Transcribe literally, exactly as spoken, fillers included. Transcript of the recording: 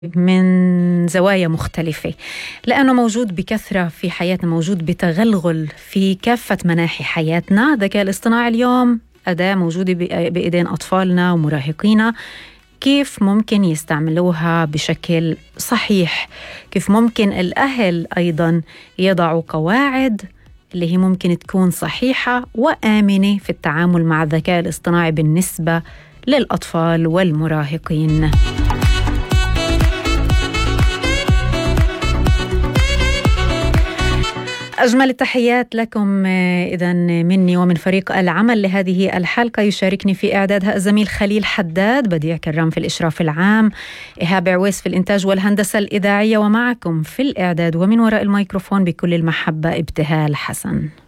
من زوايا مختلفة، لأنه موجود بكثرة في حياتنا، موجود بتغلغل في كافة مناحي حياتنا. الذكاء الاصطناعي اليوم أداة موجودة بإيدين أطفالنا ومراهقينا. كيف ممكن يستعملوها بشكل صحيح؟ كيف ممكن الأهل أيضا يضعوا قواعد اللي هي ممكن تكون صحيحة وآمنة في التعامل مع الذكاء الاصطناعي بالنسبة للأطفال والمراهقين؟ أجمل التحيات لكم إذن مني ومن فريق العمل لهذه الحلقة. يشاركني في إعدادها الزميل خليل حداد، بديع كرام في الإشراف العام، إيهاب عويس في الإنتاج والهندسة الإذاعية، ومعكم في الإعداد ومن وراء الميكروفون بكل المحبة ابتهال حسن.